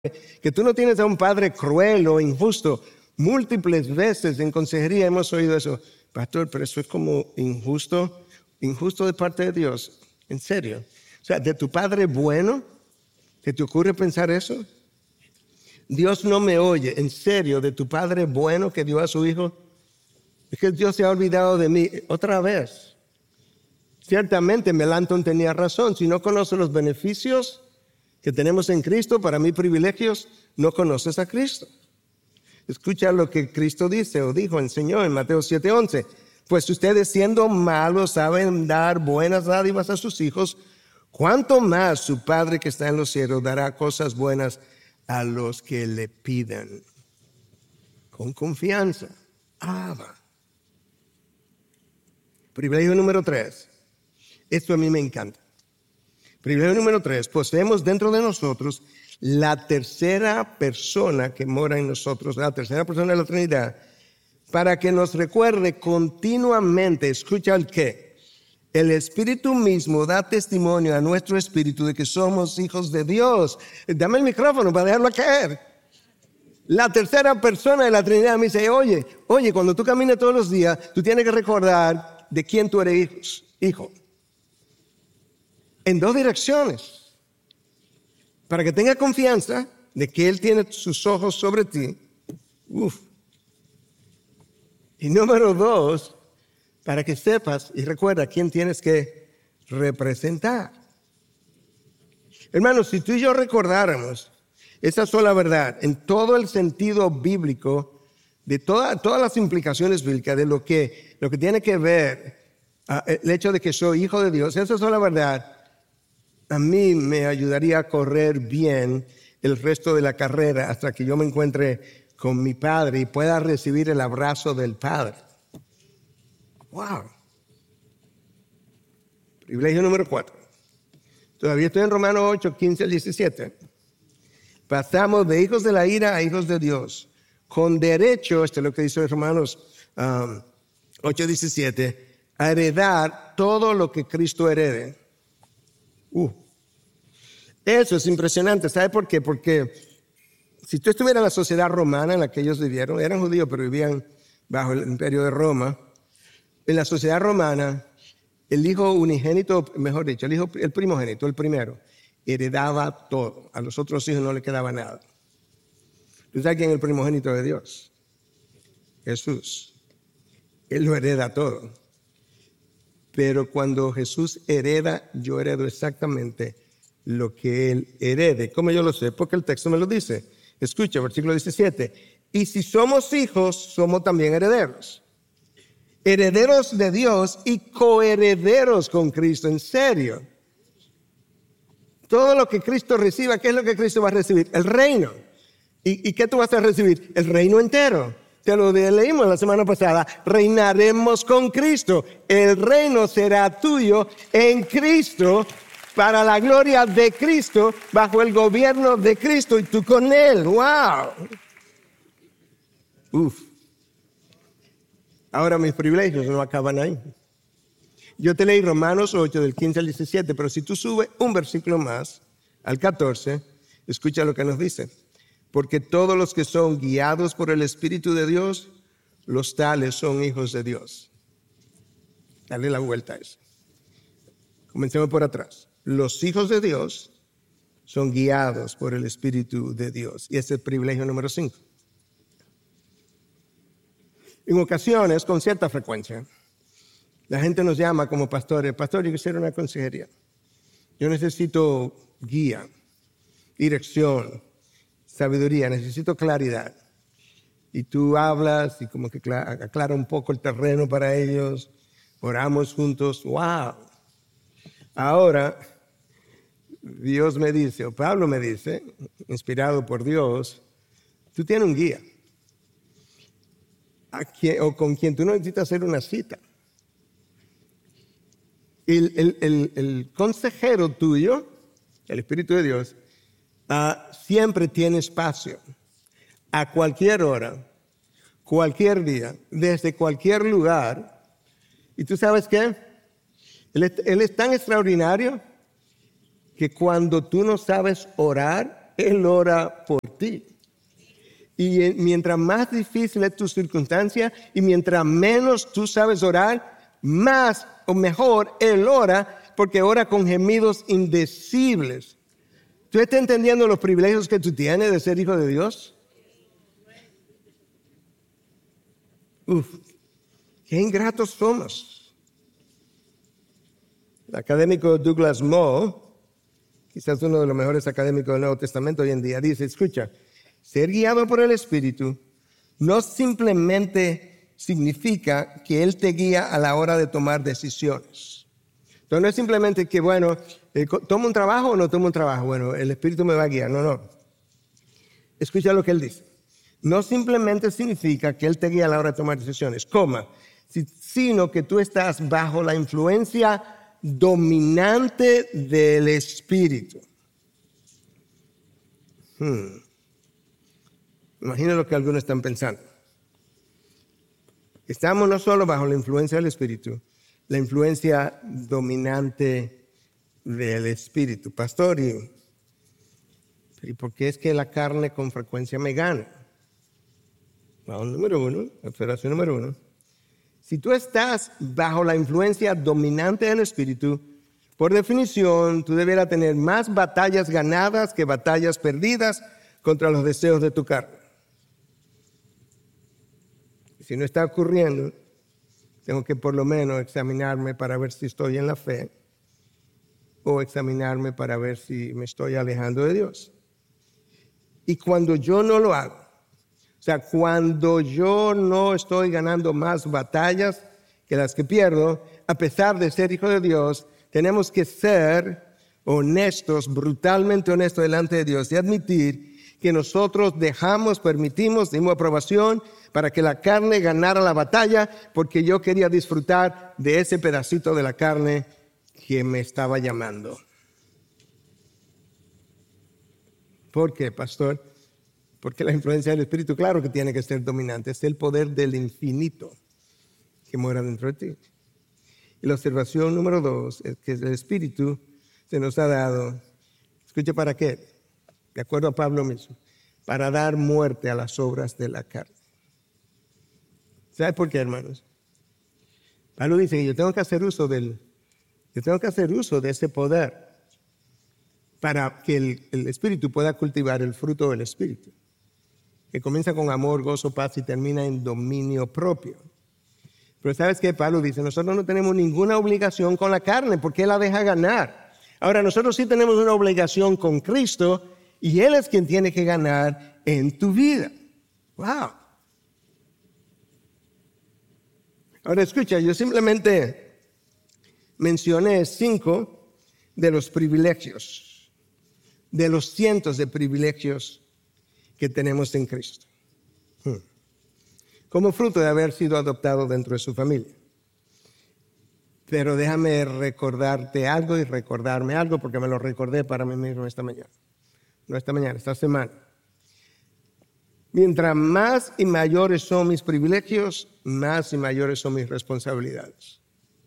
que tú no tienes a un padre cruel o injusto. Múltiples veces en consejería hemos oído eso. Pastor, pero eso es como injusto de parte de Dios. ¿En serio? O sea, de tu padre bueno, ¿se te ocurre pensar eso? Dios no me oye. ¿En serio? ¿De tu padre bueno que dio a su hijo? Es que Dios se ha olvidado de mí. Otra vez. Ciertamente Melanchthon tenía razón. Si no conoces los beneficios que tenemos en Cristo, para mí privilegios, no conoces a Cristo. Escucha lo que Cristo dice o dijo, enseñó en Mateo 7:11. Pues ustedes siendo malos saben dar buenas dádivas a sus hijos, ¿cuánto más su Padre que está en los cielos dará cosas buenas a los que le pidan? Con confianza. Abba. Privilegio número 3. Esto a mí me encanta. Privilegio número 3. Poseemos dentro de nosotros la tercera persona que mora en nosotros, la tercera persona de la Trinidad, para que nos recuerde continuamente, escucha el qué. El Espíritu mismo da testimonio a nuestro espíritu de que somos hijos de Dios. Dame el micrófono para dejarlo caer. La tercera persona de la Trinidad me dice, oye, cuando tú camines todos los días, tú tienes que recordar de quién tú eres hijo. En dos direcciones. Para que tenga confianza de que Él tiene sus ojos sobre ti. Y número 2, para que sepas y recuerda quién tienes que representar. Hermanos, si tú y yo recordáramos esa sola verdad en todo el sentido bíblico, de todas las implicaciones bíblicas, de lo que tiene que ver el hecho de que soy hijo de Dios, esa sola verdad, a mí me ayudaría a correr bien el resto de la carrera hasta que yo me encuentre con mi Padre y pueda recibir el abrazo del Padre. ¡Wow! Privilegio número 4. Todavía estoy en Romanos 8, 15 al 17. Pasamos de hijos de la ira a hijos de Dios. Con derecho, esto es lo que dice Romanos 8, 17, a heredar todo lo que Cristo herede. Eso es impresionante. ¿Sabe por qué? Porque si tú estuvieras en la sociedad romana en la que ellos vivieron, eran judíos pero vivían bajo el imperio de Roma. En la sociedad romana, el hijo unigénito, mejor dicho, el primogénito, el primero, heredaba todo. A los otros hijos no le quedaba nada. ¿Tú sabes quién es el primogénito de Dios? Jesús. Él lo hereda todo. Pero cuando Jesús hereda, yo heredo exactamente lo que Él herede. ¿Cómo yo lo sé? Porque el texto me lo dice. Escucha, versículo 17. Y si somos hijos, somos también herederos. Herederos de Dios y coherederos con Cristo. En serio. Todo lo que Cristo reciba, ¿qué es lo que Cristo va a recibir? El reino. ¿Y qué tú vas a recibir? El reino entero. Te lo leímos la semana pasada. Reinaremos con Cristo. El reino será tuyo en Cristo, para la gloria de Cristo, bajo el gobierno de Cristo y tú con Él. ¡Wow! Ahora mis privilegios no acaban ahí. Yo te leí Romanos 8 del 15 al 17, pero si tú subes un versículo más, al 14, escucha lo que nos dice. Porque todos los que son guiados por el Espíritu de Dios, los tales son hijos de Dios. Dale la vuelta a eso. Comencemos por atrás. Los hijos de Dios son guiados por el Espíritu de Dios. Y ese es el privilegio número 5. En ocasiones, con cierta frecuencia, la gente nos llama como pastores. Pastor, yo quisiera una consejería. Yo necesito guía, dirección, sabiduría, necesito claridad. Y tú hablas y como que aclara un poco el terreno para ellos. Oramos juntos. ¡Wow! Ahora, Dios me dice, o Pablo me dice, inspirado por Dios, tú tienes un guía. O con quien tú no necesitas hacer una cita. El consejero tuyo, el Espíritu de Dios, siempre tiene espacio. A cualquier hora, cualquier día, desde cualquier lugar. ¿Y tú sabes qué? Él es tan extraordinario que cuando tú no sabes orar, Él ora por ti. Y mientras más difícil es tu circunstancia y mientras menos tú sabes orar, más o mejor Él ora, porque ora con gemidos indecibles. ¿Tú estás entendiendo los privilegios que tú tienes de ser hijo de Dios? Qué ingratos somos. El académico Douglas Moore, quizás uno de los mejores académicos del Nuevo Testamento hoy en día, dice, escucha, ser guiado por el Espíritu no simplemente significa que Él te guía a la hora de tomar decisiones. Entonces no es simplemente que, bueno, ¿tomo un trabajo o no tomo un trabajo? Bueno, el Espíritu me va a guiar. No. Escucha lo que Él dice. No simplemente significa que Él te guía a la hora de tomar decisiones, sino que tú estás bajo la influencia dominante del Espíritu. Imagina lo que algunos están pensando. Estamos no solo bajo la influencia del Espíritu, la influencia dominante del Espíritu. Pastor, ¿y por qué es que la carne con frecuencia me gana? Número uno, observación número uno. Si tú estás bajo la influencia dominante del Espíritu, por definición, tú debieras tener más batallas ganadas que batallas perdidas contra los deseos de tu carne. Si no está ocurriendo, tengo que por lo menos examinarme para ver si estoy en la fe o examinarme para ver si me estoy alejando de Dios. Y cuando yo no lo hago, o sea, cuando yo no estoy ganando más batallas que las que pierdo, a pesar de ser hijo de Dios, tenemos que ser honestos, brutalmente honestos delante de Dios y admitir que nosotros permitimos, dimos aprobación para que la carne ganara la batalla porque yo quería disfrutar de ese pedacito de la carne que me estaba llamando. ¿Por qué, pastor? Porque la influencia del Espíritu, claro que tiene que ser dominante. Es el poder del infinito que mora dentro de ti. Y la observación número 2 es que el Espíritu se nos ha dado, escuche, ¿para qué? De acuerdo a Pablo mismo, para dar muerte a las obras de la carne. ¿Sabe por qué, hermanos? Pablo dice que yo tengo que hacer uso de ese poder para que el Espíritu pueda cultivar el fruto del Espíritu, que comienza con amor, gozo, paz y termina en dominio propio. Pero ¿sabes qué? Pablo dice, nosotros no tenemos ninguna obligación con la carne porque Él la deja ganar. Ahora, nosotros sí tenemos una obligación con Cristo y Él es quien tiene que ganar en tu vida. ¡Wow! Ahora, escucha, yo simplemente mencioné 5 de los privilegios, de los cientos de privilegios que tenemos en Cristo, como fruto de haber sido adoptado dentro de su familia. Pero déjame recordarte algo y recordarme algo, porque me lo recordé para mí mismo esta semana. Mientras más y mayores son mis privilegios, más y mayores son mis responsabilidades.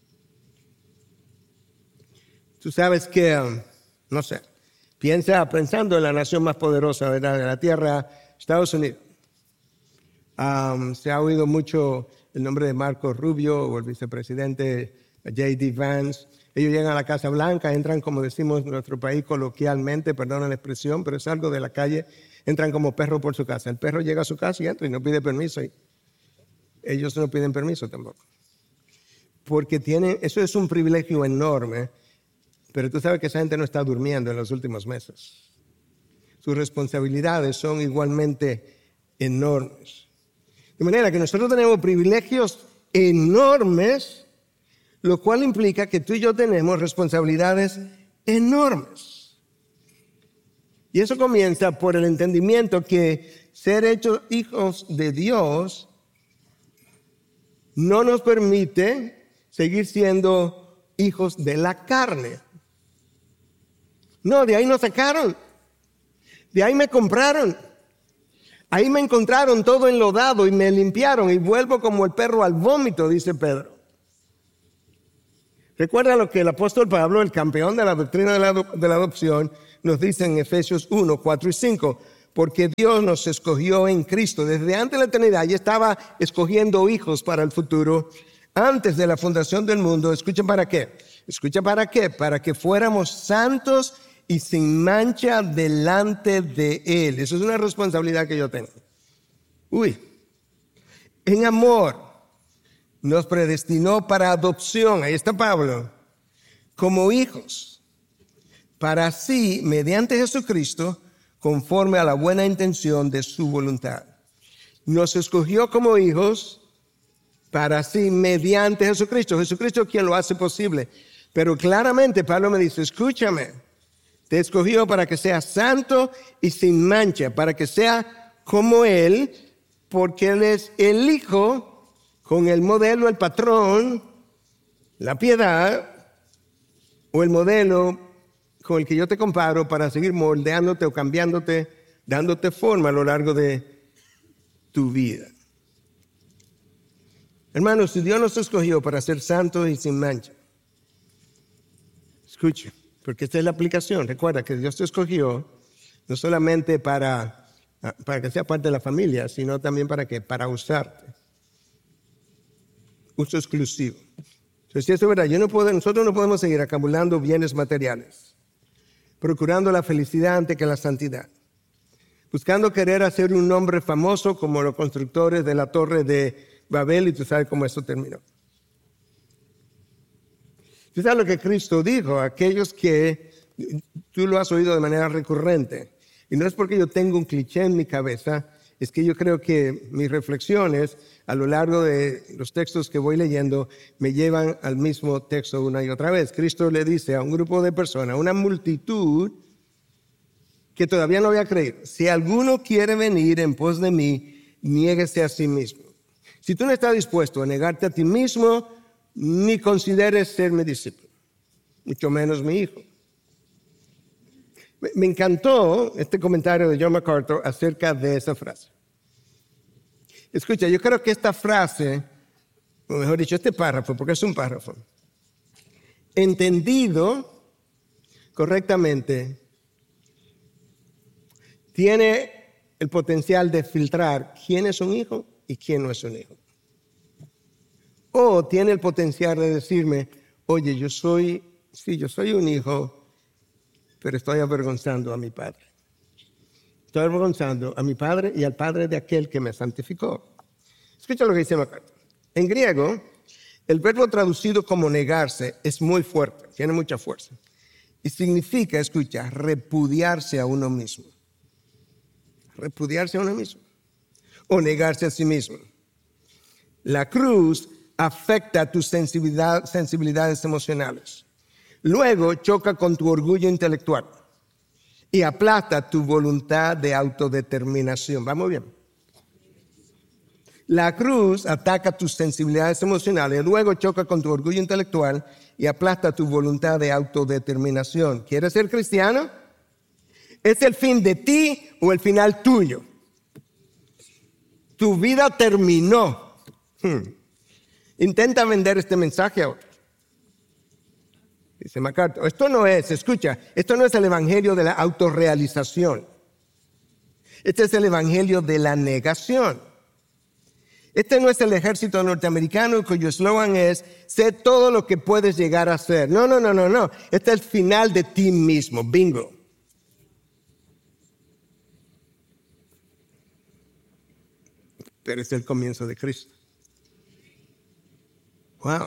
Tú sabes que, no sé, pensando en la nación más poderosa de la tierra, Estados Unidos. Se ha oído mucho el nombre de Marco Rubio o el vicepresidente J.D. Vance. Ellos llegan a la Casa Blanca, entran, como decimos en nuestro país coloquialmente, perdonen la expresión, pero es algo de la calle, entran como perro por su casa. El perro llega a su casa y entra y no pide permiso. Y ellos no piden permiso tampoco. Porque eso es un privilegio enorme, pero tú sabes que esa gente no está durmiendo en los últimos meses. Sus responsabilidades son igualmente enormes. De manera que nosotros tenemos privilegios enormes, lo cual implica que tú y yo tenemos responsabilidades enormes. Y eso comienza por el entendimiento que ser hechos hijos de Dios no nos permite seguir siendo hijos de la carne. No, de ahí nos sacaron, de ahí me compraron. Ahí me encontraron todo enlodado y me limpiaron y vuelvo como el perro al vómito, dice Pedro. Recuerda lo que el apóstol Pablo, el campeón de la doctrina de la adopción, nos dice en Efesios 1, 4 y 5. Porque Dios nos escogió en Cristo. Desde antes de la eternidad ya estaba escogiendo hijos para el futuro. Antes de la fundación del mundo. Escuchen para qué. Escucha para qué. Para que fuéramos santos y sin mancha delante de Él. Eso es una responsabilidad que yo tengo. En amor nos predestinó para adopción. Ahí está Pablo. Como hijos. Para así, mediante Jesucristo, conforme a la buena intención de su voluntad. Nos escogió como hijos para así, mediante Jesucristo. Jesucristo es quien lo hace posible. Pero claramente Pablo me dice, escúchame, te escogió para que seas santo y sin mancha, para que sea como Él, porque Él es el Hijo con el modelo, el patrón, la piedad, o el modelo con el que yo te comparo para seguir moldeándote o cambiándote, dándote forma a lo largo de tu vida. Hermanos, si Dios nos escogió para ser santos y sin mancha, escuche, porque esta es la aplicación. Recuerda que Dios te escogió no solamente para que sea parte de la familia, sino también para que para usarte. Uso exclusivo. Entonces, si eso es verdad, nosotros no podemos seguir acumulando bienes materiales, procurando la felicidad antes que la santidad, buscando querer hacer un nombre famoso como los constructores de la torre de Babel, y tú sabes cómo eso terminó. Tú sabes lo que Cristo dijo a aquellos que tú lo has oído de manera recurrente. Y no es porque yo tengo un cliché en mi cabeza, es que yo creo que mis reflexiones a lo largo de los textos que voy leyendo me llevan al mismo texto una y otra vez. Cristo le dice a un grupo de personas, a una multitud que todavía no había creído: si alguno quiere venir en pos de mí, niéguese a sí mismo. Si tú no estás dispuesto a negarte a ti mismo, ni consideres ser mi discípulo, mucho menos mi hijo. Me encantó este comentario de John MacArthur acerca de esa frase. Escucha, yo creo que esta frase, o mejor dicho, este párrafo, porque es un párrafo, entendido correctamente, tiene el potencial de filtrar quién es un hijo y quién no es un hijo. O tiene el potencial de decirme, oye, yo soy un hijo, pero estoy avergonzando a mi padre. Estoy avergonzando a mi padre y al padre de aquel que me santificó. Escucha lo que dice MacArthur. En griego, el verbo traducido como negarse es muy fuerte, tiene mucha fuerza. Y significa, escucha, repudiarse a uno mismo. Repudiarse a uno mismo. O negarse a sí mismo. La cruz afecta tus sensibilidades emocionales. Luego choca con tu orgullo intelectual y aplasta tu voluntad de autodeterminación. ¿Vamos bien? La cruz ataca tus sensibilidades emocionales, luego choca con tu orgullo intelectual y aplasta tu voluntad de autodeterminación. ¿Quieres ser cristiano? ¿Es el fin de ti o el final tuyo? Tu vida terminó. Intenta vender este mensaje ahora. Dice MacArthur, esto no es el evangelio de la autorrealización. Este es el evangelio de la negación. Este no es el ejército norteamericano cuyo eslogan es, sé todo lo que puedes llegar a ser. No. Este es el final de ti mismo. Bingo. Pero es el comienzo de Cristo. Wow.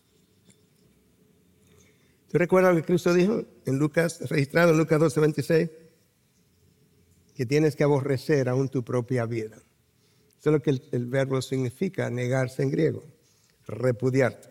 ¿Tú recuerdas lo que Cristo dijo en Lucas, registrado en Lucas 12:26? Que tienes que aborrecer aún tu propia vida. Eso es lo que el verbo significa, negarse en griego, repudiarte.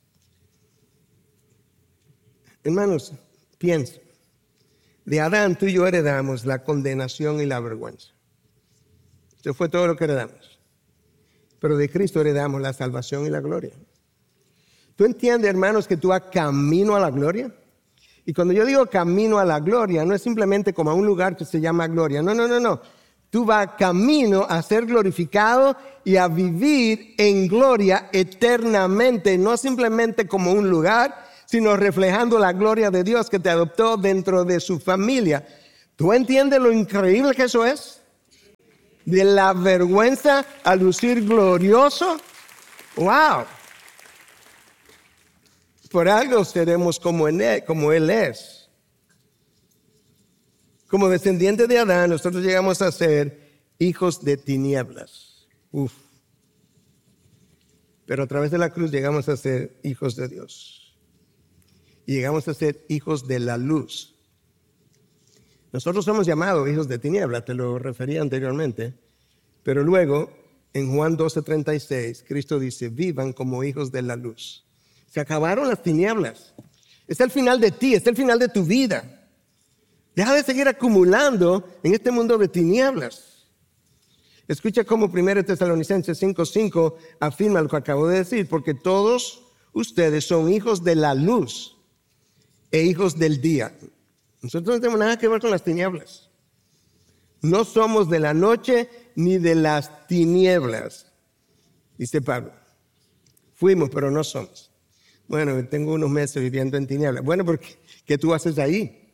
Hermanos, piensa. De Adán tú y yo heredamos la condenación y la vergüenza. Eso fue todo lo que heredamos. Pero de Cristo heredamos la salvación y la gloria. ¿Tú entiendes, hermanos, que tú vas camino a la gloria? Y cuando yo digo camino a la gloria, no es simplemente como a un lugar que se llama gloria. No. Tú vas camino a ser glorificado y a vivir en gloria eternamente. No simplemente como un lugar, sino reflejando la gloria de Dios que te adoptó dentro de su familia. ¿Tú entiendes lo increíble que eso es? De la vergüenza a lucir glorioso. ¡Wow! Por algo seremos como Él es. Como descendientes de Adán, nosotros llegamos a ser hijos de tinieblas. Uf. Pero a través de la cruz llegamos a ser hijos de Dios. Y llegamos a ser hijos de la luz. Nosotros somos llamados hijos de tinieblas, te lo refería anteriormente. Pero luego, en Juan 12:36, Cristo dice, vivan como hijos de la luz. Se acabaron las tinieblas. Es el final de ti, es el final de tu vida. Deja de seguir acumulando en este mundo de tinieblas. Escucha cómo 1 Tesalonicenses 5:5 afirma lo que acabo de decir, porque todos ustedes son hijos de la luz e hijos del día. Nosotros no tenemos nada que ver con las tinieblas. No somos de la noche ni de las tinieblas, dice Pablo. Fuimos, pero no somos. Bueno, tengo unos meses viviendo en tinieblas. Bueno, porque ¿qué tú haces ahí?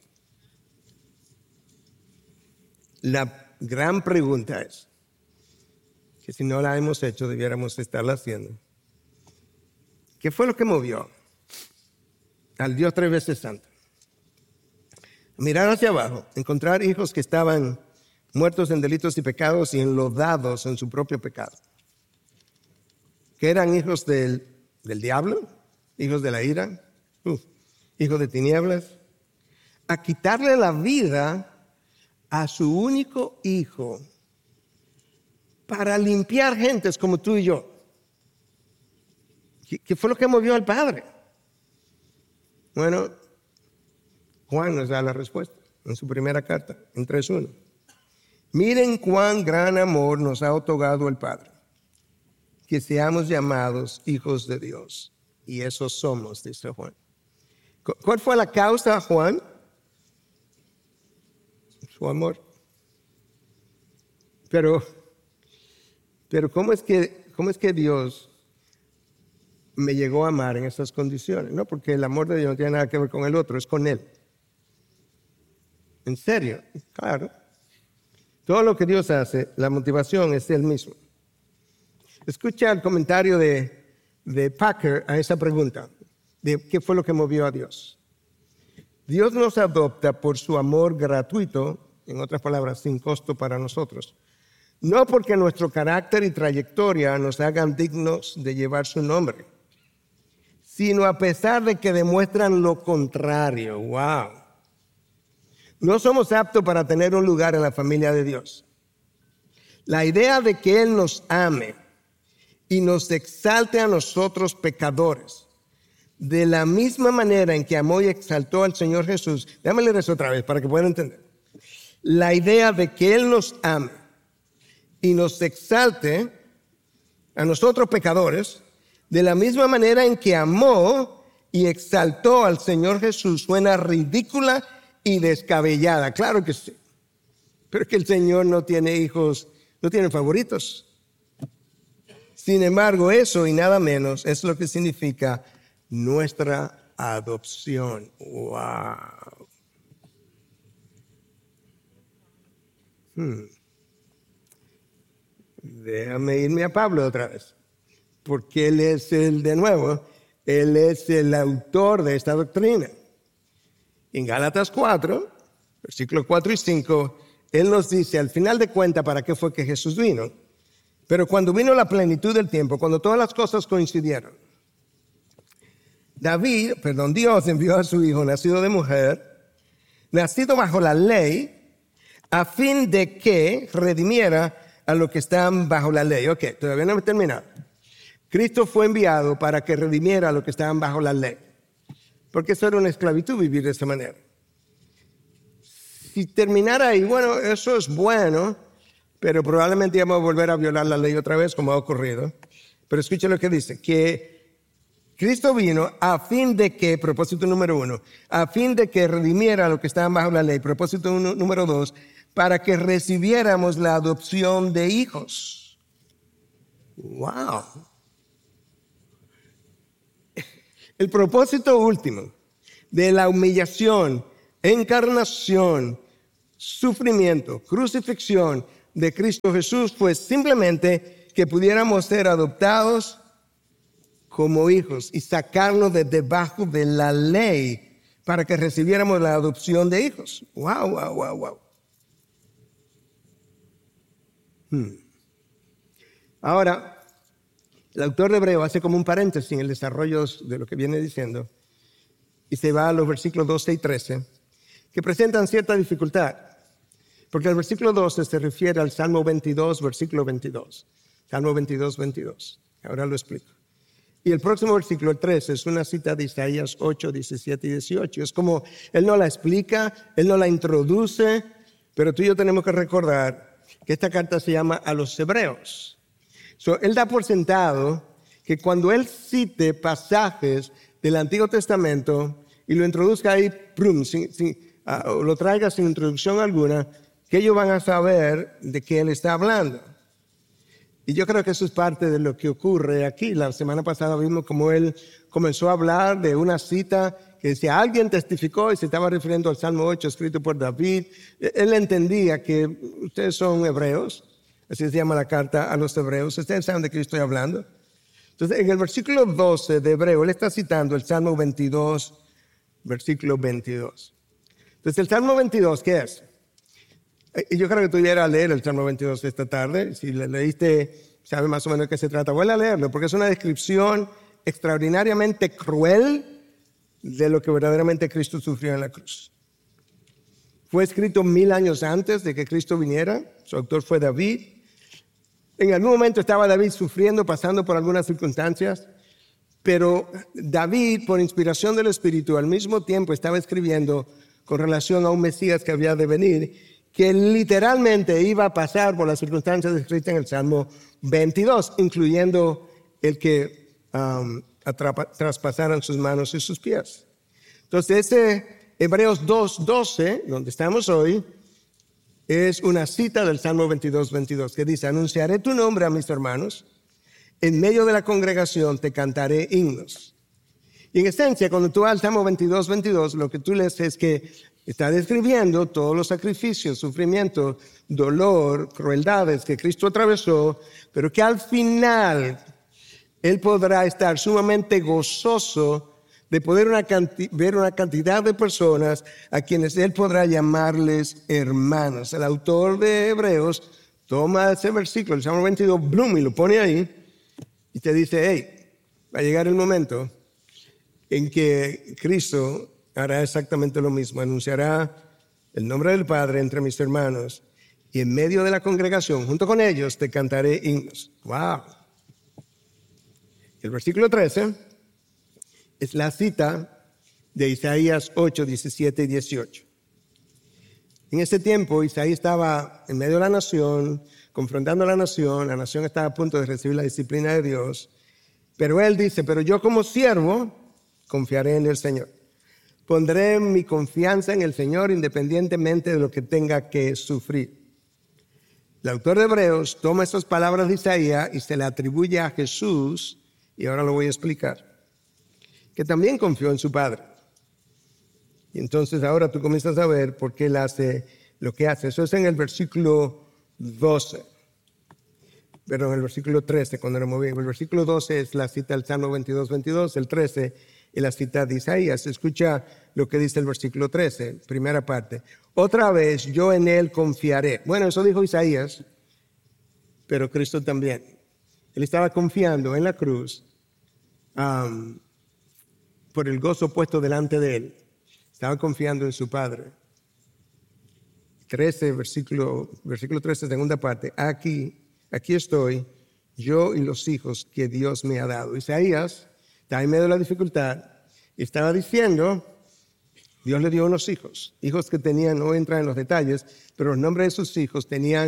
La gran pregunta es, que si no la hemos hecho, debiéramos estarla haciendo. ¿Qué fue lo que movió al Dios tres veces santo? Mirar hacia abajo, encontrar hijos que estaban muertos en delitos y pecados y enlodados en su propio pecado. Que eran hijos del diablo, hijos de la ira, hijos de tinieblas. A quitarle la vida a su único hijo para limpiar gentes como tú y yo. ¿Qué fue lo que movió al Padre? Bueno, Juan nos da la respuesta en su primera carta, en 3:1. Miren cuán gran amor nos ha otorgado el Padre, que seamos llamados hijos de Dios. Y eso somos, dice Juan. ¿Cuál fue la causa, Juan? Su amor. Pero ¿cómo es que Dios me llegó a amar en esas condiciones? No, porque el amor de Dios no tiene nada que ver con el otro, es con Él. ¿En serio? Claro. Todo lo que Dios hace, la motivación es Él mismo. Escucha el comentario de Packer a esa pregunta, de qué fue lo que movió a Dios. Dios nos adopta por su amor gratuito, en otras palabras, sin costo para nosotros. No porque nuestro carácter y trayectoria nos hagan dignos de llevar su nombre, sino a pesar de que demuestran lo contrario. ¡Wow! No somos aptos para tener un lugar en la familia de Dios. La idea de que Él nos ame y nos exalte a nosotros pecadores, de la misma manera en que amó y exaltó al Señor Jesús. Déjame leer eso otra vez para que puedan entender. La idea de que Él nos ame y nos exalte a nosotros pecadores, de la misma manera en que amó y exaltó al Señor Jesús, suena ridícula y descabellada. Claro que sí. Pero es que el Señor no tiene hijos, no tiene favoritos. Sin embargo, eso y nada menos es lo que significa nuestra adopción. ¡Wow! Déjame irme a Pablo otra vez, porque él es él es el autor de esta doctrina. En Gálatas 4, versículos 4 y 5, él nos dice, al final de cuentas, ¿para qué fue que Jesús vino? Pero cuando vino la plenitud del tiempo, cuando todas las cosas coincidieron, Dios envió a su hijo, nacido de mujer, nacido bajo la ley, a fin de que redimiera a los que están bajo la ley. Ok, todavía no hemos terminado. Cristo fue enviado para que redimiera a los que estaban bajo la ley. Porque eso era una esclavitud vivir de esa manera. Si terminara ahí, bueno, eso es bueno, pero probablemente íbamos a volver a violar la ley otra vez, como ha ocurrido. Pero escucha lo que dice, que Cristo vino a fin de que, propósito número 1, a fin de que redimiera a los que estaban bajo la ley, propósito número 2, para que recibiéramos la adopción de hijos. ¡Wow! El propósito último de la humillación, encarnación, sufrimiento, crucifixión de Cristo Jesús fue simplemente que pudiéramos ser adoptados como hijos y sacarnos de debajo de la ley para que recibiéramos la adopción de hijos. Wow, wow, wow, wow. Ahora, el autor de Hebreo hace como un paréntesis en el desarrollo de lo que viene diciendo y se va a los versículos 12 y 13 que presentan cierta dificultad, porque el versículo 12 se refiere al Salmo 22, versículo 22. Salmo 22, 22. Ahora lo explico. Y el próximo versículo, el 13, es una cita de Isaías 8, 17 y 18. Es como él no la explica, él no la introduce, pero tú y yo tenemos que recordar que esta carta se llama a los hebreos. Él da por sentado que cuando él cite pasajes del Antiguo Testamento y lo introduzca ahí, o lo traiga sin introducción alguna, que ellos van a saber de qué él está hablando. Y yo creo que eso es parte de lo que ocurre aquí. La semana pasada vimos cómo él comenzó a hablar de una cita que decía, alguien testificó y se estaba refiriendo al Salmo 8 escrito por David. Él entendía que ustedes son hebreos, así se llama la carta a los hebreos. Ustedes saben de qué estoy hablando. Entonces, en el versículo 12 de Hebreo, él está citando el Salmo 22, versículo 22. Entonces, el Salmo 22, ¿qué es? Y yo creo que tú ibas a leer el Salmo 22 esta tarde. Si le leíste, sabes más o menos de qué se trata. Vuelve a leerlo, porque es una descripción extraordinariamente cruel de lo que verdaderamente Cristo sufrió en la cruz. Fue escrito 1000 años antes de que Cristo viniera. Su autor fue David. En algún momento estaba David sufriendo, pasando por algunas circunstancias, pero David, por inspiración del Espíritu, al mismo tiempo estaba escribiendo con relación a un Mesías que había de venir, que literalmente iba a pasar por las circunstancias descritas en el Salmo 22, incluyendo el que traspasaran sus manos y sus pies. Entonces, Hebreos 2:12, donde estamos hoy, es una cita del Salmo 22, que dice, anunciaré tu nombre a mis hermanos, en medio de la congregación te cantaré himnos. Y en esencia, cuando tú vas al Salmo 22, lo que tú lees es que está describiendo todos los sacrificios, sufrimiento, dolor, crueldades que Cristo atravesó, pero que al final Él podrá estar sumamente gozoso de poder ver una cantidad de personas a quienes Él podrá llamarles hermanos. El autor de Hebreos toma ese versículo, el Salmo 22, y lo pone ahí y te dice, hey, va a llegar el momento en que Cristo hará exactamente lo mismo, anunciará el nombre del Padre entre mis hermanos y en medio de la congregación, junto con ellos, te cantaré himnos. ¡Wow! El versículo 13 es la cita de Isaías 8, 17 y 18. En ese tiempo, Isaías estaba en medio de la nación, confrontando a la nación estaba a punto de recibir la disciplina de Dios, pero él dice, pero yo como siervo confiaré en el Señor. Pondré mi confianza en el Señor independientemente de lo que tenga que sufrir. El autor de Hebreos toma esas palabras de Isaías y se le atribuye a Jesús, y ahora lo voy a explicar, que también confió en su Padre. Y entonces ahora tú comienzas a ver por qué él hace lo que hace. Eso es en el versículo 12. Pero en el versículo 13, cuando lo moví. El versículo 12 es la cita del Salmo 22, el 13 es la cita de Isaías. Escucha lo que dice el versículo 13, primera parte. Otra vez yo en él confiaré. Bueno, eso dijo Isaías, pero Cristo también. Él estaba confiando en la cruz por el gozo puesto delante de él. Estaba confiando en su Padre. 13, versículo 13, segunda parte. Aquí estoy, yo y los hijos que Dios me ha dado. Isaías está en medio de la dificultad y estaba diciendo, Dios le dio unos hijos que tenían, no entra en los detalles, pero los nombres de sus hijos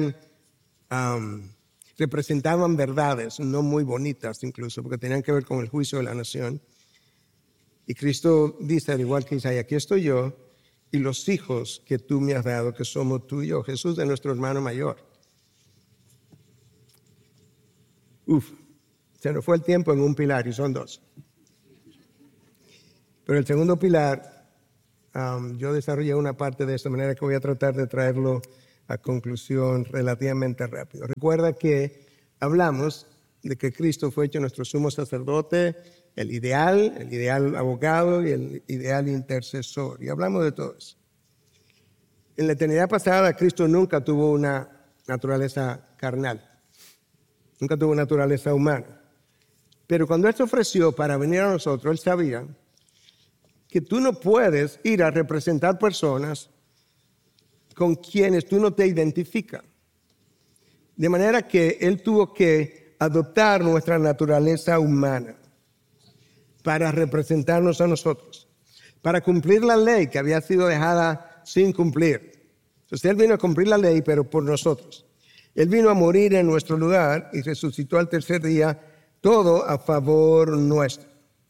representaban verdades, no muy bonitas incluso, porque tenían que ver con el juicio de la nación. Y Cristo dice, al igual que Isaías, aquí estoy yo y los hijos que tú me has dado, que somos tú y yo. Jesús es nuestro hermano mayor. Se nos fue el tiempo en un pilar y son dos. Pero el segundo pilar, yo desarrollé una parte de esta manera que voy a tratar de traerlo a conclusión relativamente rápido. Recuerda que hablamos de que Cristo fue hecho nuestro sumo sacerdote, el ideal abogado y el ideal intercesor. Y hablamos de todo eso. En la eternidad pasada, Cristo nunca tuvo una naturaleza carnal. Nunca tuvo naturaleza humana. Pero cuando Él se ofreció para venir a nosotros, Él sabía que tú no puedes ir a representar personas con quienes tú no te identificas. De manera que Él tuvo que adoptar nuestra naturaleza humana para representarnos a nosotros, para cumplir la ley que había sido dejada sin cumplir. Entonces Él vino a cumplir la ley, pero por nosotros. Él vino a morir en nuestro lugar y resucitó al tercer día, todo a favor nuestro.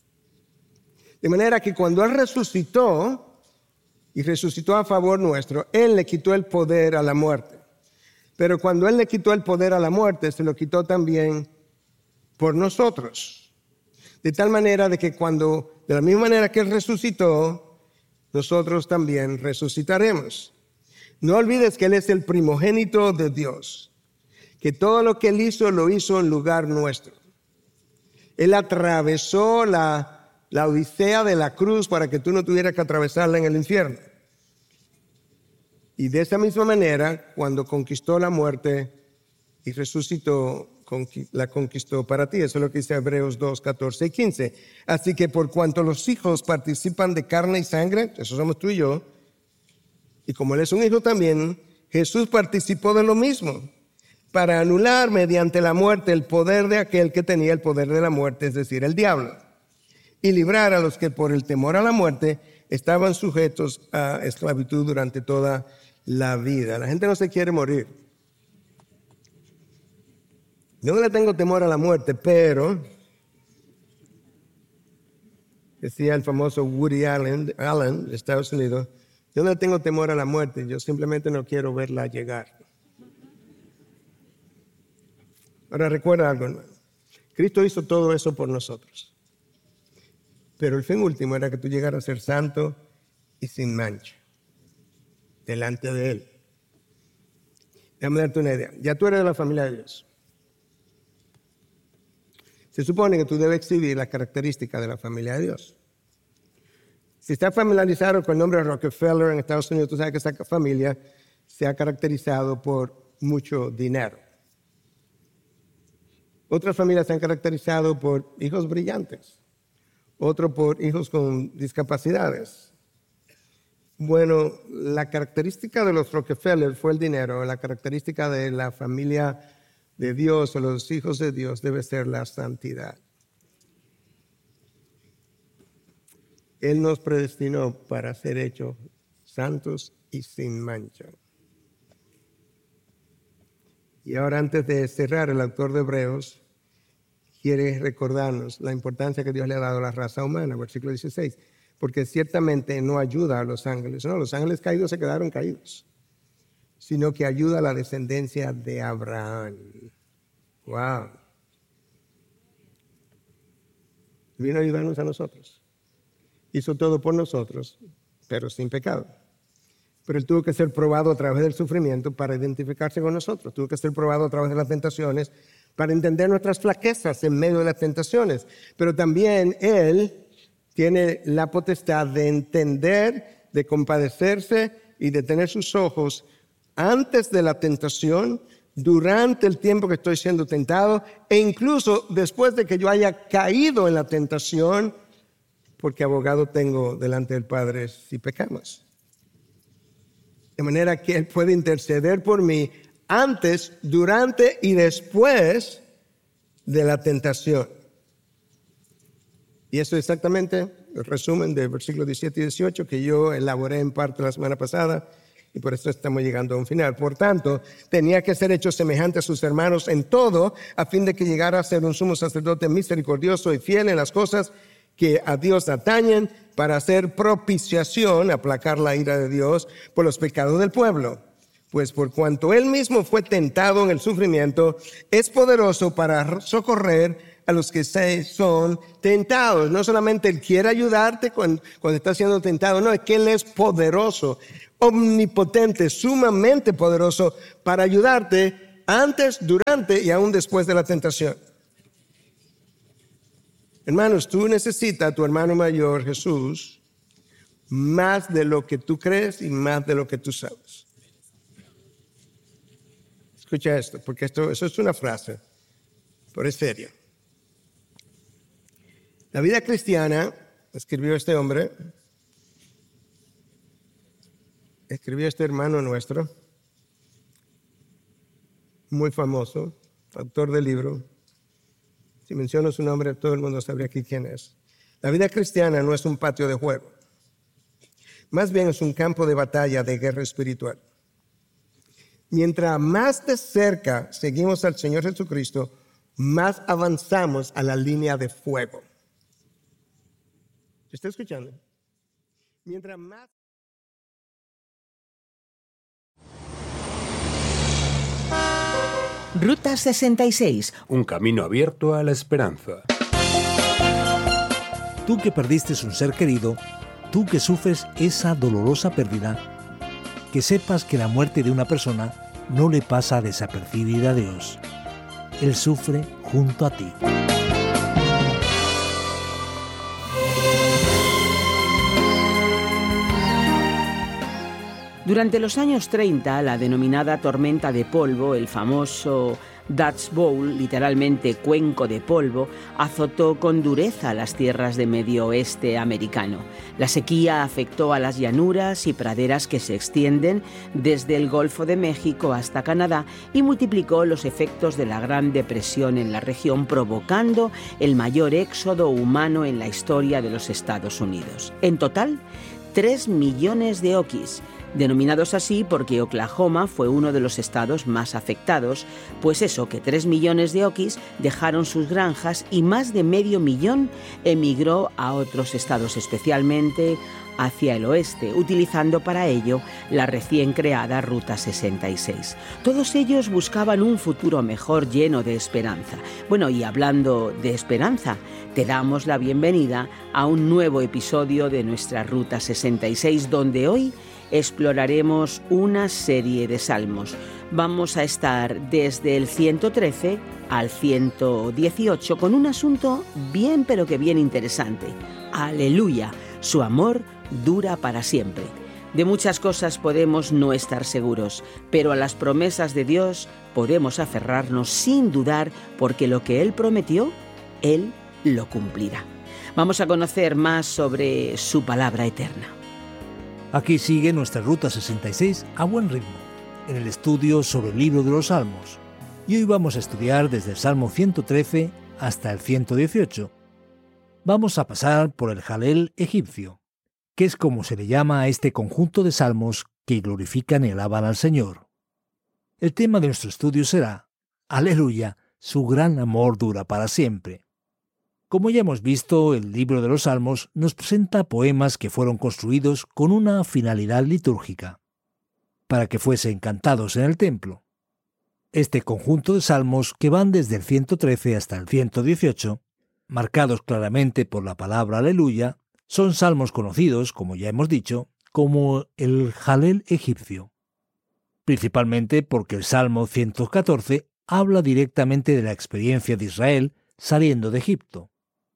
De manera que cuando Él resucitó y resucitó a favor nuestro, Él le quitó el poder a la muerte. Pero cuando Él le quitó el poder a la muerte, se lo quitó también por nosotros. De tal manera de que de la misma manera que Él resucitó, nosotros también resucitaremos. No olvides que Él es el primogénito de Dios, que todo lo que Él hizo, lo hizo en lugar nuestro. Él atravesó la odisea de la cruz para que tú no tuvieras que atravesarla en el infierno. Y de esa misma manera, cuando conquistó la muerte y resucitó, la conquistó para ti. Eso es lo que dice Hebreos 2, 14 y 15. Así que por cuanto los hijos participan de carne y sangre, eso somos tú y yo, y como Él es un hijo también, Jesús participó de lo mismo, para anular mediante la muerte el poder de aquel que tenía el poder de la muerte, es decir, el diablo, y librar a los que por el temor a la muerte estaban sujetos a esclavitud durante toda la vida. La gente no se quiere morir. Yo no le tengo temor a la muerte, pero decía el famoso Woody Allen de Estados Unidos, yo no le tengo temor a la muerte, yo simplemente no quiero verla llegar. Ahora recuerda algo, hermano. Cristo hizo todo eso por nosotros. Pero el fin último era que tú llegaras a ser santo y sin mancha delante de Él. Déjame darte una idea. Ya tú eres de la familia de Dios. Se supone que tú debes exhibir las características de la familia de Dios. Si estás familiarizado con el nombre de Rockefeller en Estados Unidos, tú sabes que esa familia se ha caracterizado por mucho dinero. Otras familias se han caracterizado por hijos brillantes, otros por hijos con discapacidades. Bueno, la característica de los Rockefeller fue el dinero, la característica de la familia de Dios o los hijos de Dios debe ser la santidad. Él nos predestinó para ser hechos santos y sin mancha. Y ahora, antes de cerrar, el autor de Hebreos quiere recordarnos la importancia que Dios le ha dado a la raza humana, versículo 16, porque ciertamente no ayuda a los ángeles. No, los ángeles caídos se quedaron caídos, sino que ayuda a la descendencia de Abraham. Wow. Vino a ayudarnos a nosotros. Hizo todo por nosotros, pero sin pecado. Pero Él tuvo que ser probado a través del sufrimiento para identificarse con nosotros. Tuvo que ser probado a través de las tentaciones para entender nuestras flaquezas en medio de las tentaciones. Pero también Él tiene la potestad de entender, de compadecerse y de tener sus ojos antes de la tentación, durante el tiempo que estoy siendo tentado e incluso después de que yo haya caído en la tentación, porque abogado tengo delante del Padre si pecamos. De manera que Él puede interceder por mí antes, durante y después de la tentación. Y eso es exactamente el resumen de versículos 17 y 18 que yo elaboré en parte la semana pasada y por eso estamos llegando a un final. Por tanto, tenía que ser hecho semejante a sus hermanos en todo, a fin de que llegara a ser un sumo sacerdote misericordioso y fiel en las cosas que a Dios atañen, para hacer propiciación, aplacar la ira de Dios por los pecados del pueblo. Pues por cuanto Él mismo fue tentado en el sufrimiento, es poderoso para socorrer a los que son tentados. No solamente Él quiere ayudarte cuando estás siendo tentado, no, es que Él es poderoso, omnipotente, sumamente poderoso para ayudarte antes, durante y aún después de la tentación. Hermanos, tú necesitas a tu hermano mayor, Jesús, más de lo que tú crees y más de lo que tú sabes. Escucha esto, porque eso es una frase, pero es serio. La vida cristiana, escribió este hombre, escribió este hermano nuestro, muy famoso, autor del libro. Si menciono su nombre, todo el mundo sabría aquí quién es. La vida cristiana no es un patio de juego. Más bien es un campo de batalla, de guerra espiritual. Mientras más de cerca seguimos al Señor Jesucristo, más avanzamos a la línea de fuego. ¿Se está escuchando? Mientras más... Ruta 66. Un camino abierto a la esperanza. Tú que perdiste un ser querido, tú que sufres esa dolorosa pérdida, que sepas que la muerte de una persona no le pasa desapercibida a Dios. Él sufre junto a ti. Durante los años 30, la denominada tormenta de polvo, el famoso Dust Bowl, literalmente cuenco de polvo, azotó con dureza las tierras de medio oeste americano. La sequía afectó a las llanuras y praderas que se extienden desde el Golfo de México hasta Canadá y multiplicó los efectos de la Gran Depresión en la región, provocando el mayor éxodo humano en la historia de los Estados Unidos. En total, 3 millones de Okies, denominados así porque Oklahoma fue uno de los estados más afectados, pues eso, que 3 millones de Okies dejaron sus granjas y más de medio millón emigró a otros estados, especialmente hacia el oeste, utilizando para ello la recién creada Ruta 66. Todos ellos buscaban un futuro mejor lleno de esperanza. Bueno, y hablando de esperanza, te damos la bienvenida a un nuevo episodio de nuestra Ruta 66, donde hoy exploraremos una serie de salmos. Vamos a estar desde el 113 al 118 con un asunto bien pero que bien interesante. Aleluya, su amor dura para siempre. De muchas cosas podemos no estar seguros, pero a las promesas de Dios podemos aferrarnos sin dudar, porque lo que Él prometió, Él lo cumplirá. Vamos a conocer más sobre su palabra eterna. Aquí sigue nuestra Ruta 66 a buen ritmo, en el estudio sobre el libro de los Salmos. Y hoy vamos a estudiar desde el Salmo 113 hasta el 118. Vamos a pasar por el Jalel egipcio, que es como se le llama a este conjunto de salmos que glorifican y alaban al Señor. El tema de nuestro estudio será: Aleluya, su gran amor dura para siempre. Como ya hemos visto, el libro de los Salmos nos presenta poemas que fueron construidos con una finalidad litúrgica, para que fuesen cantados en el templo. Este conjunto de salmos, que van desde el 113 hasta el 118, marcados claramente por la palabra aleluya, son salmos conocidos, como ya hemos dicho, como el Jalel egipcio, principalmente porque el Salmo 114 habla directamente de la experiencia de Israel saliendo de Egipto.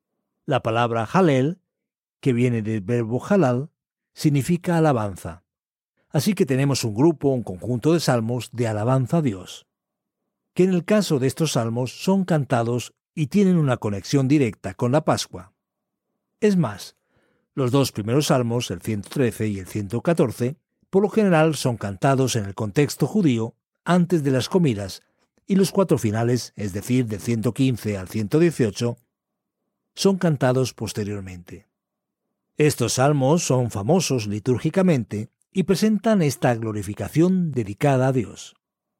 La palabra Jalel, que viene del verbo halal, significa alabanza. Así que tenemos un conjunto de salmos de alabanza a Dios, que en el caso de estos salmos son cantados y tienen una conexión directa con la Pascua. Es más, los dos primeros salmos, el 113 y el 114, por lo general son cantados en el contexto judío antes de las comidas, y los 4 finales, es decir, del 115 al 118, son cantados posteriormente. Estos salmos son famosos litúrgicamente y presentan esta glorificación dedicada a Dios.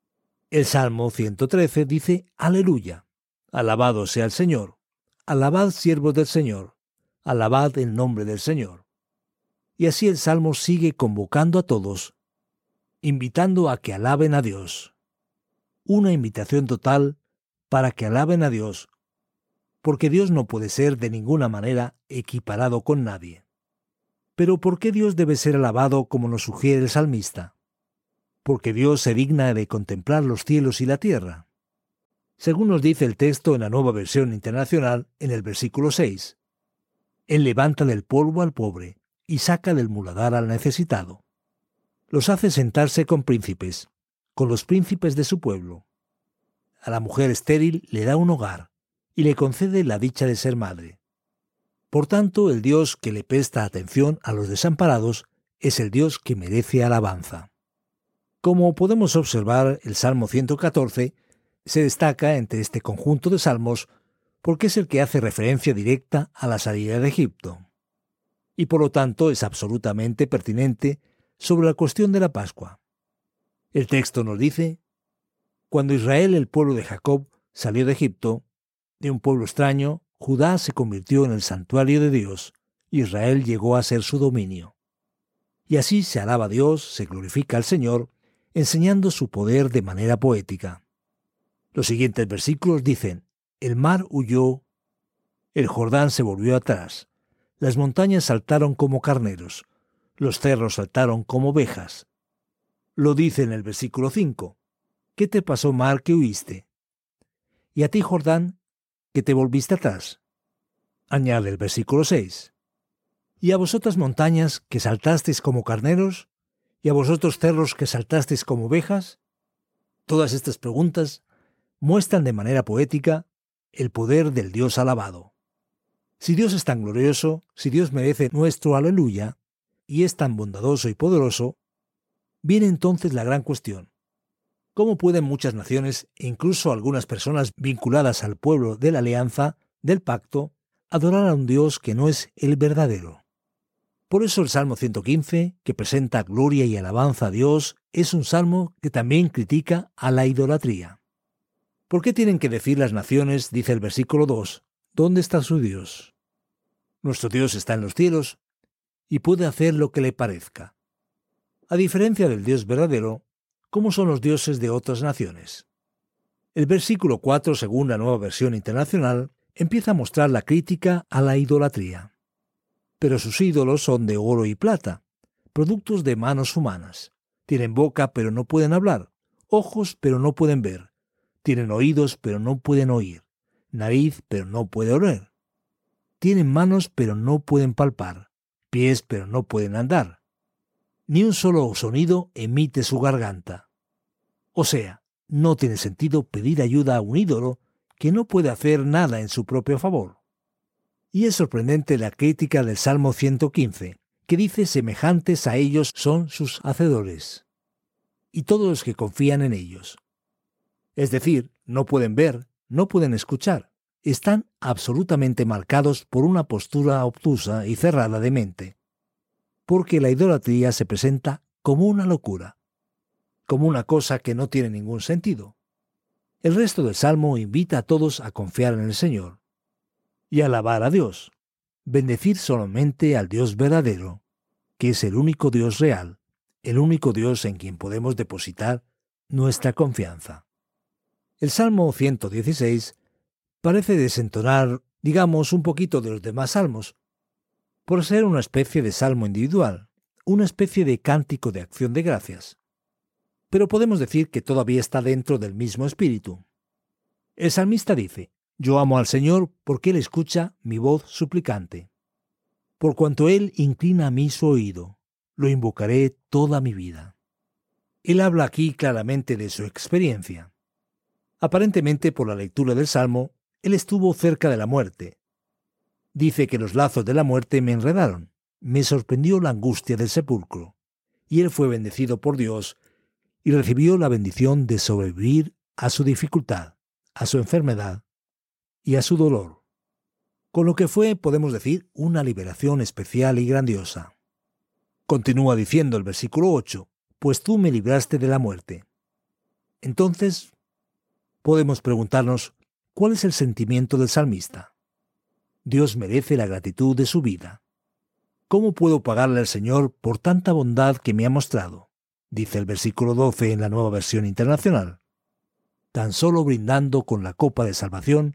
El Salmo 113 dice: Aleluya, alabado sea el Señor, alabad siervos del Señor, alabad el nombre del Señor. Y así el Salmo sigue convocando a todos, invitando a que alaben a Dios. Una invitación total para que alaben a Dios, porque Dios no puede ser de ninguna manera equiparado con nadie. Pero ¿por qué Dios debe ser alabado como nos sugiere el salmista? Porque Dios se digna de contemplar los cielos y la tierra. Según nos dice el texto en la Nueva Versión Internacional, en el versículo 6, Él levanta del polvo al pobre y saca del muladar al necesitado. Los hace sentarse con príncipes, con los príncipes de su pueblo. A la mujer estéril le da un hogar y le concede la dicha de ser madre. Por tanto, el Dios que le presta atención a los desamparados es el Dios que merece alabanza. Como podemos observar, el Salmo 114 se destaca entre este conjunto de salmos porque es el que hace referencia directa a la salida de Egipto. Y por lo tanto es absolutamente pertinente sobre la cuestión de la Pascua. El texto nos dice: Cuando Israel, el pueblo de Jacob, salió de Egipto, de un pueblo extraño, Judá se convirtió en el santuario de Dios, y Israel llegó a ser su dominio. Y así se alaba a Dios, se glorifica al Señor, enseñando su poder de manera poética. Los siguientes versículos dicen: El mar huyó, el Jordán se volvió atrás, las montañas saltaron como carneros, los cerros saltaron como ovejas. Lo dice en el versículo 5. ¿Qué te pasó, mar, que huiste? Y a ti, Jordán, que te volviste atrás. Añade el versículo 6. Y a vosotras montañas que saltasteis como carneros, y a vosotros cerros que saltasteis como ovejas. Todas estas preguntas muestran de manera poética el poder del Dios alabado. Si Dios es tan glorioso, si Dios merece nuestro aleluya, y es tan bondadoso y poderoso, viene entonces la gran cuestión. ¿Cómo pueden muchas naciones, e incluso algunas personas vinculadas al pueblo de la alianza, del pacto, adorar a un Dios que no es el verdadero? Por eso el Salmo 115, que presenta gloria y alabanza a Dios, es un salmo que también critica a la idolatría. ¿Por qué tienen que decir las naciones, dice el versículo 2, ¿dónde está su Dios? Nuestro Dios está en los cielos y puede hacer lo que le parezca. A diferencia del Dios verdadero, ¿cómo son los dioses de otras naciones? El versículo 4, según la Nueva Versión Internacional, empieza a mostrar la crítica a la idolatría. Pero sus ídolos son de oro y plata, productos de manos humanas. Tienen boca, pero no pueden hablar, ojos, pero no pueden ver. Tienen oídos, pero no pueden oír, nariz, pero no puede oler. Tienen manos, pero no pueden palpar, pies, pero no pueden andar. Ni un solo sonido emite su garganta. O sea, no tiene sentido pedir ayuda a un ídolo que no puede hacer nada en su propio favor. Y es sorprendente la crítica del Salmo 115, que dice: semejantes a ellos son sus hacedores, y todos los que confían en ellos. Es decir, no pueden ver, no pueden escuchar, están absolutamente marcados por una postura obtusa y cerrada de mente, porque la idolatría se presenta como una locura, como una cosa que no tiene ningún sentido. El resto del Salmo invita a todos a confiar en el Señor y alabar a Dios, bendecir solamente al Dios verdadero, que es el único Dios real, el único Dios en quien podemos depositar nuestra confianza. El Salmo 116 parece desentonar, digamos, un poquito de los demás salmos, por ser una especie de salmo individual, una especie de cántico de acción de gracias. Pero podemos decir que todavía está dentro del mismo espíritu. El salmista dice: Yo amo al Señor porque Él escucha mi voz suplicante. Por cuanto Él inclina a mí su oído, lo invocaré toda mi vida. Él habla aquí claramente de su experiencia. Aparentemente, por la lectura del Salmo, él estuvo cerca de la muerte. Dice que los lazos de la muerte me enredaron, me sorprendió la angustia del sepulcro, y él fue bendecido por Dios y recibió la bendición de sobrevivir a su dificultad, a su enfermedad y a su dolor, con lo que fue, podemos decir, una liberación especial y grandiosa. Continúa diciendo el versículo 8, pues tú me libraste de la muerte. Entonces, podemos preguntarnos, ¿cuál es el sentimiento del salmista? Dios merece la gratitud de su vida. ¿Cómo puedo pagarle al Señor por tanta bondad que me ha mostrado? Dice el versículo 12 en la Nueva Versión Internacional. Tan solo brindando con la copa de salvación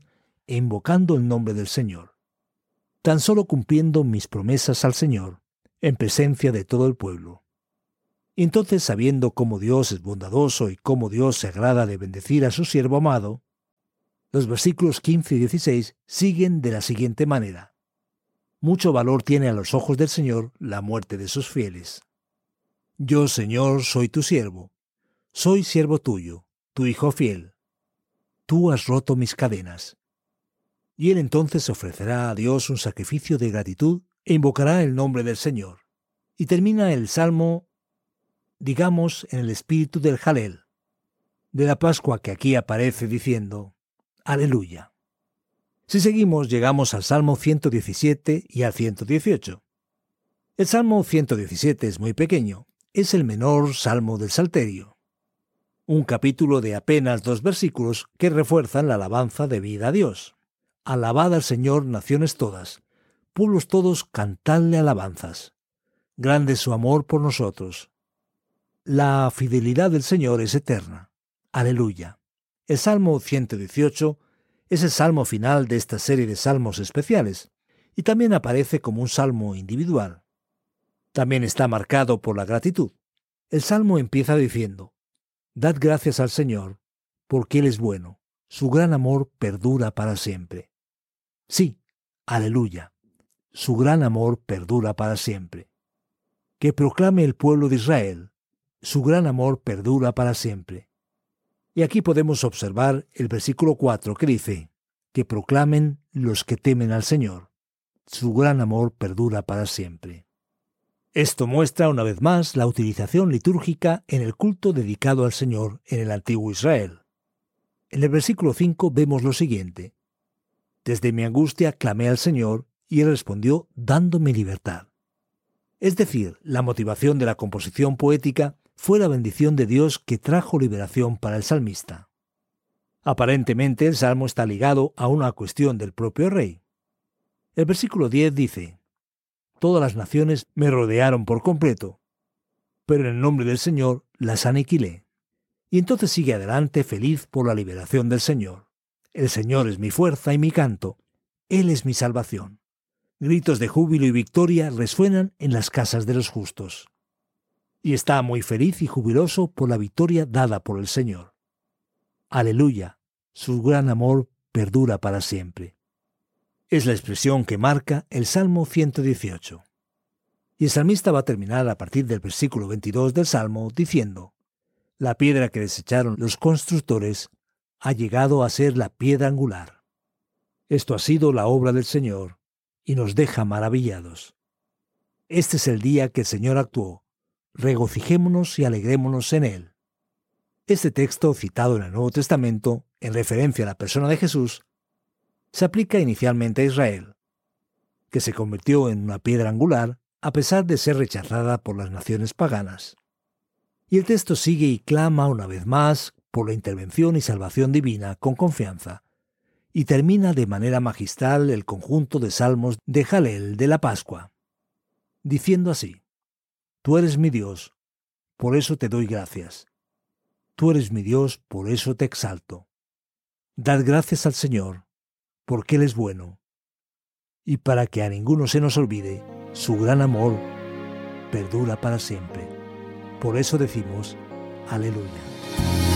e invocando el nombre del Señor, tan solo cumpliendo mis promesas al Señor, en presencia de todo el pueblo. Y entonces, sabiendo cómo Dios es bondadoso y cómo Dios se agrada de bendecir a su siervo amado, los versículos 15 y 16 siguen de la siguiente manera. Mucho valor tiene a los ojos del Señor la muerte de sus fieles. Yo, Señor, soy tu siervo. Soy siervo tuyo, tu hijo fiel. Tú has roto mis cadenas. Y él entonces ofrecerá a Dios un sacrificio de gratitud e invocará el nombre del Señor. Y termina el Salmo, digamos, en el espíritu del Jalel, de la Pascua que aquí aparece diciendo, Aleluya. Si seguimos, llegamos al Salmo 117 y al 118. El Salmo 117 es muy pequeño, es el menor salmo del Salterio. Un capítulo de apenas 2 versículos que refuerzan la alabanza debida a Dios. Alabad al Señor, naciones todas, pueblos todos, cantadle alabanzas. Grande es su amor por nosotros. La fidelidad del Señor es eterna. Aleluya. El Salmo 118 es el salmo final de esta serie de salmos especiales y también aparece como un salmo individual. También está marcado por la gratitud. El salmo empieza diciendo, Dad gracias al Señor, porque Él es bueno, su gran amor perdura para siempre. Sí, aleluya, su gran amor perdura para siempre. Que proclame el pueblo de Israel, su gran amor perdura para siempre. Y aquí podemos observar el versículo 4 que dice, que proclamen los que temen al Señor, su gran amor perdura para siempre. Esto muestra una vez más la utilización litúrgica en el culto dedicado al Señor en el antiguo Israel. En el versículo 5 vemos lo siguiente, desde mi angustia clamé al Señor y Él respondió dándome libertad. Es decir, la motivación de la composición poética fue la bendición de Dios que trajo liberación para el salmista. Aparentemente el salmo está ligado a una cuestión del propio rey. El versículo 10 dice, Todas las naciones me rodearon por completo, pero en el nombre del Señor las aniquilé. Y entonces sigue adelante feliz por la liberación del Señor. El Señor es mi fuerza y mi canto, Él es mi salvación. Gritos de júbilo y victoria resuenan en las casas de los justos. Y está muy feliz y jubiloso por la victoria dada por el Señor. Aleluya, su gran amor perdura para siempre. Es la expresión que marca el Salmo 118. Y el salmista va a terminar a partir del versículo 22 del Salmo diciendo, La piedra que desecharon los constructores ha llegado a ser la piedra angular. Esto ha sido la obra del Señor y nos deja maravillados. Este es el día que el Señor actuó. Regocijémonos y alegrémonos en Él. Este texto, citado en el Nuevo Testamento, en referencia a la persona de Jesús, se aplica inicialmente a Israel, que se convirtió en una piedra angular a pesar de ser rechazada por las naciones paganas. Y el texto sigue y clama una vez más por la intervención y salvación divina con confianza, y termina de manera magistral el conjunto de salmos de Jalel de la Pascua, diciendo así, Tú eres mi Dios, por eso te doy gracias. Tú eres mi Dios, por eso te exalto. Dad gracias al Señor, porque Él es bueno, y para que a ninguno se nos olvide, su gran amor perdura para siempre. Por eso decimos, Aleluya.